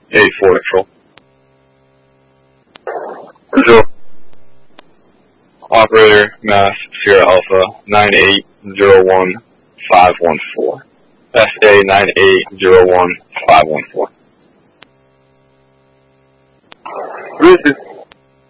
84 Control. Control. Operator, Mass, Sierra Alpha, 9801514. SA 9801514. Rooster.